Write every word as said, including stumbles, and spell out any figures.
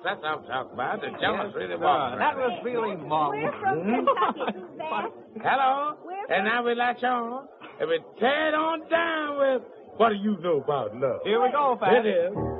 that's what I'm talking about. The jealous Yes, really sir. walking That around. was feeling marvelous. We're from Kentucky, Suzanne. Hello? We're And now we latch on. And we tear it on down with, what do you know about love? Here we go, Pat. It is.